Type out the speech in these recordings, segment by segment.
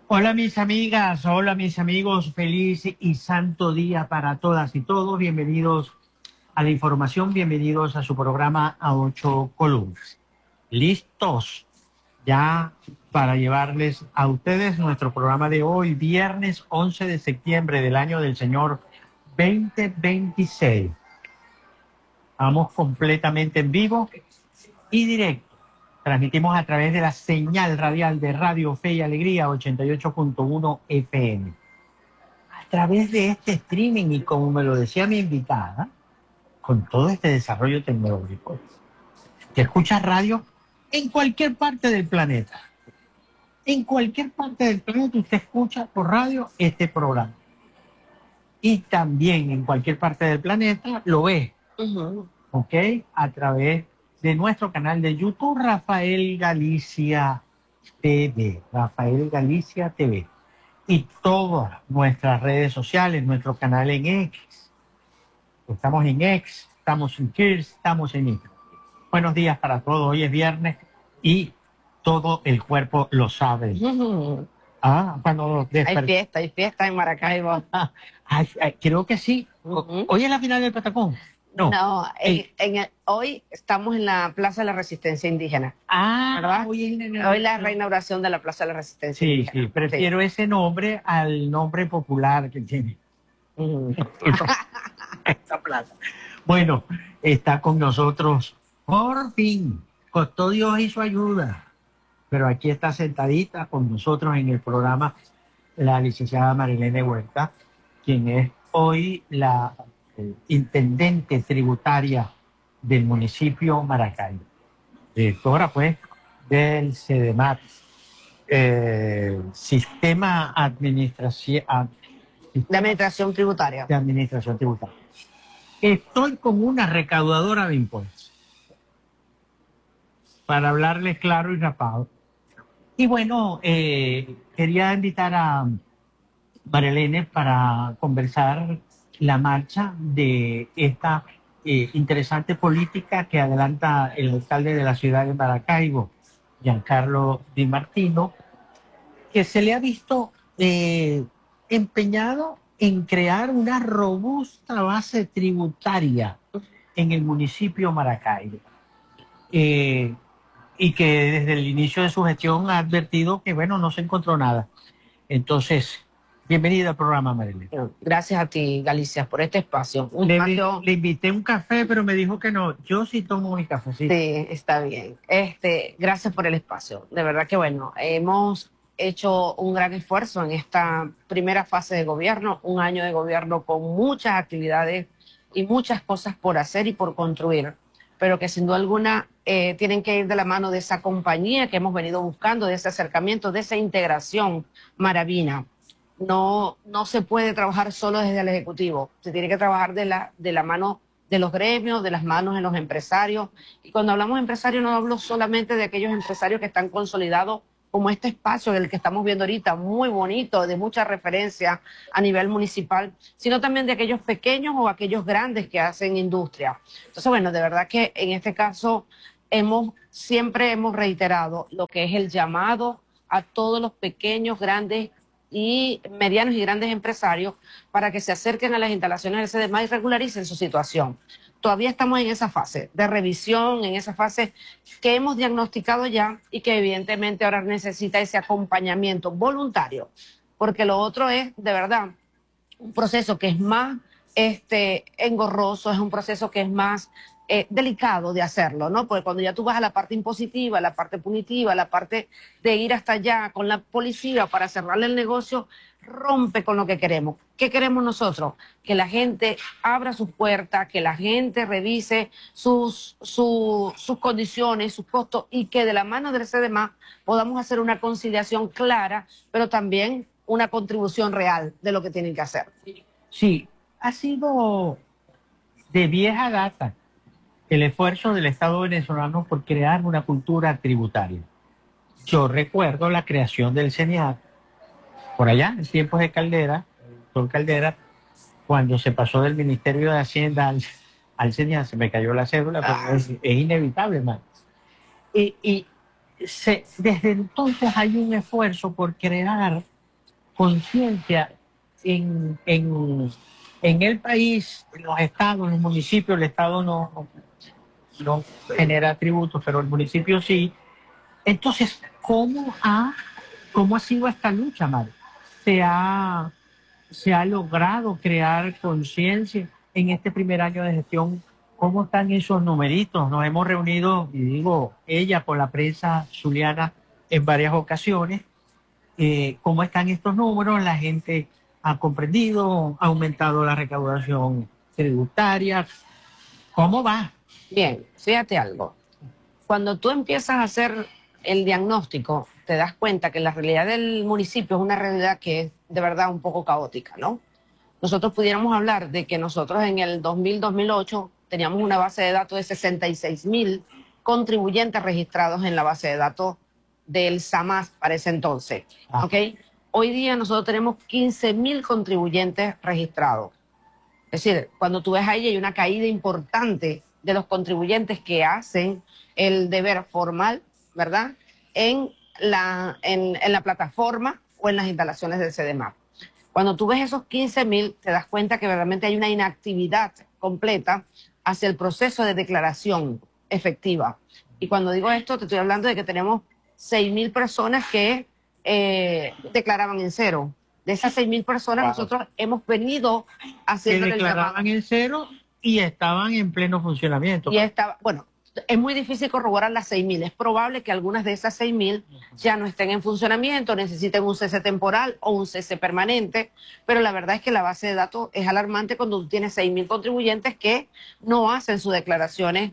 Hola mis amigas, hola mis amigos, feliz y santo día para todas y todos. Bienvenidos a la información, bienvenidos a su programa a ocho columnas. ¿Listos ya para llevarles a ustedes nuestro programa de hoy, viernes 11 de septiembre del año del Señor 2026? Vamos completamente en vivo y directo. Transmitimos a través de la señal radial de Radio Fe y Alegría 88.1 FM. A través de este streaming y como me lo decía mi invitada, con todo este desarrollo tecnológico, que escuchas radio en cualquier parte del planeta. En cualquier parte del planeta usted escucha por radio este programa. Y también en cualquier parte del planeta lo ve, ¿ok? A través de nuestro canal de YouTube, Rafael Galicia TV. Rafael Galicia TV. Y todas nuestras redes sociales, nuestro canal en X. Estamos en X, estamos en Kirs, estamos en Instagram. Buenos días para todos. Hoy es viernes y todo el cuerpo lo sabe. Cuando hay fiesta en Maracaibo. Creo que sí. Hoy es la final del Patacón. No, hoy estamos en la Plaza de la Resistencia Indígena. ¿Verdad? Hoy la reinauguración de la Plaza de la Resistencia Indígena. Sí, prefiero ese nombre al nombre popular que tiene. Esa plaza. Bueno, está con nosotros, por fin, costó Dios y su ayuda, pero aquí está sentadita con nosotros en el programa la licenciada Marilene Huerta, quien es hoy la intendente tributaria del municipio Maracaibo, directora pues del CEDEMAT, Sistema de Administración Tributaria. De Administración Tributaria. Estoy como una recaudadora de impuestos, para hablarles claro y rapado. Y bueno, quería invitar a Marilene para conversar la marcha de esta interesante política que adelanta el alcalde de la ciudad de Maracaibo, Giancarlo Di Martino, que se le ha visto empeñado en crear una robusta base tributaria en el municipio Maracaibo. Y que desde el inicio de su gestión ha advertido que, bueno, no se encontró nada. Entonces, bienvenida al programa, Marilene. Gracias a ti, Galicia, por este espacio. Le invité un café, pero me dijo que no. Yo sí tomo mi cafecito. Sí, está bien. Gracias por el espacio. De verdad que, bueno, hemos hecho un gran esfuerzo en esta primera fase de gobierno, un año de gobierno con muchas actividades y muchas cosas por hacer y por construir, pero que sin duda alguna tienen que ir de la mano de esa compañía que hemos venido buscando, de ese acercamiento, de esa integración maravina. No se puede trabajar solo desde el Ejecutivo, se tiene que trabajar de la mano de los gremios, de las manos de los empresarios. Y cuando hablamos de empresarios no hablo solamente de aquellos empresarios que están consolidados como este espacio el que estamos viendo ahorita, muy bonito, de mucha referencia a nivel municipal, sino también de aquellos pequeños o aquellos grandes que hacen industria. Entonces, bueno, de verdad que en este caso siempre hemos reiterado lo que es el llamado a todos los pequeños, grandes y medianos y grandes empresarios para que se acerquen a las instalaciones del CEDEMAT y regularicen su situación. Todavía estamos en esa fase de revisión, en esa fase que hemos diagnosticado ya y que evidentemente ahora necesita ese acompañamiento voluntario, porque lo otro es, de verdad, un proceso que es más engorroso, es un proceso que es más delicado de hacerlo, ¿no? Porque cuando ya tú vas a la parte impositiva, la parte punitiva, la parte de ir hasta allá con la policía para cerrarle el negocio, rompe con lo que queremos. ¿Qué queremos nosotros? Que la gente abra sus puertas, que la gente revise sus condiciones, sus costos y que de la mano del CEDEMAT podamos hacer una conciliación clara, pero también una contribución real de lo que tienen que hacer. Sí, ha sido de vieja data el esfuerzo del Estado venezolano por crear una cultura tributaria. Yo recuerdo la creación del CENIAT por allá, en tiempos de Caldera, doctor Caldera, cuando se pasó del Ministerio de Hacienda al CENIAT, se me cayó la cédula, pero es inevitable, man. Desde entonces hay un esfuerzo por crear conciencia en el país, en los estados, en los municipios. El estado no genera tributos, pero el municipio sí. Entonces, cómo ha sido esta lucha, Mario? ¿Se ha, se ha logrado crear conciencia en este primer año de gestión? ¿Cómo están esos numeritos? Nos hemos reunido, y digo ella, con la prensa zuliana en varias ocasiones. ¿Cómo están estos números? La gente ha comprendido, ha aumentado la recaudación tributaria. ¿Cómo va? Bien, fíjate algo. Cuando tú empiezas a hacer el diagnóstico, te das cuenta que la realidad del municipio es una realidad que es de verdad un poco caótica, ¿no? Nosotros pudiéramos hablar de que nosotros en el 2000-2008 teníamos una base de datos de 66.000 contribuyentes registrados en la base de datos del SAMAS para ese entonces, ¿ok? Hoy día nosotros tenemos 15.000 contribuyentes registrados. Es decir, cuando tú ves ahí hay una caída importante de los contribuyentes que hacen el deber formal, ¿verdad? En la plataforma o en las instalaciones del CDMAP. Cuando tú ves esos 15.000, te das cuenta que realmente hay una inactividad completa hacia el proceso de declaración efectiva. Y cuando digo esto, te estoy hablando de que tenemos 6.000 personas que declaraban en cero. De esas 6.000 personas, nosotros hemos venido haciendo que declaraban en cero y estaban en pleno funcionamiento. Y bueno, es muy difícil corroborar las 6.000. Es probable que algunas de esas 6.000 ya no estén en funcionamiento, necesiten un cese temporal o un cese permanente, pero la verdad es que la base de datos es alarmante cuando tú tienes 6.000 contribuyentes que no hacen sus declaraciones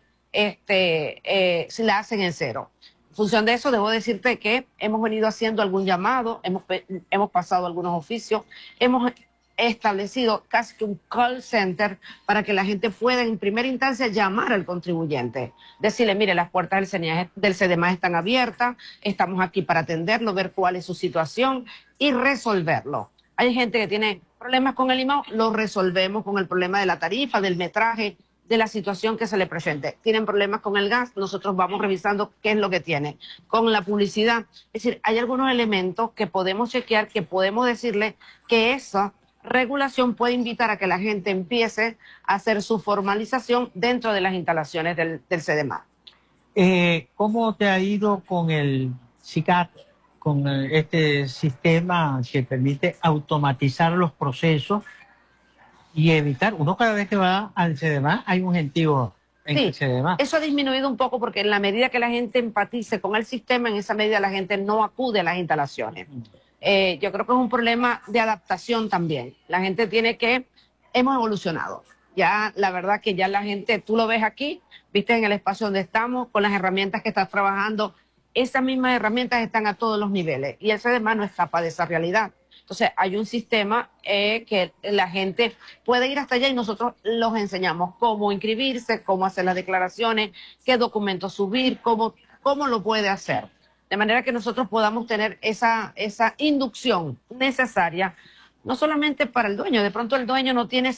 si la hacen en cero. En función de eso, debo decirte que hemos venido haciendo algún llamado, hemos pasado algunos oficios, hemos establecido casi que un call center para que la gente pueda en primera instancia llamar al contribuyente, decirle, mire, las puertas del CDMA están abiertas, estamos aquí para atenderlo, ver cuál es su situación y resolverlo. Hay gente que tiene problemas con el IMAO, lo resolvemos con el problema de la tarifa, del metraje, de la situación que se le presente. Tienen problemas con el gas, nosotros vamos revisando qué es lo que tiene. Con la publicidad, es decir, hay algunos elementos que podemos chequear, que podemos decirle que esa regulación puede invitar a que la gente empiece a hacer su formalización dentro de las instalaciones del CDMA. ¿Cómo te ha ido con el SICAT, con este sistema que permite automatizar los procesos y evitar? Uno cada vez que va al CDMA hay un gentío en el CDMA. Eso ha disminuido un poco porque en la medida que la gente empatice con el sistema, en esa medida la gente no acude a las instalaciones. Yo creo que es un problema de adaptación también. La gente hemos evolucionado. Ya, la verdad que ya la gente, tú lo ves aquí, viste en el espacio donde estamos, con las herramientas que estás trabajando, esas mismas herramientas están a todos los niveles y el CDMA no escapa de esa realidad. Entonces, hay un sistema que la gente puede ir hasta allá y nosotros los enseñamos cómo inscribirse, cómo hacer las declaraciones, qué documentos subir, cómo lo puede hacer. De manera que nosotros podamos tener esa inducción necesaria, no solamente para el dueño, de pronto el dueño no tiene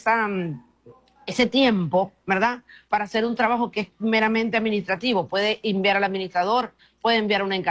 ese tiempo, ¿verdad?, para hacer un trabajo que es meramente administrativo. Puede enviar al administrador, puede enviar a una encargada.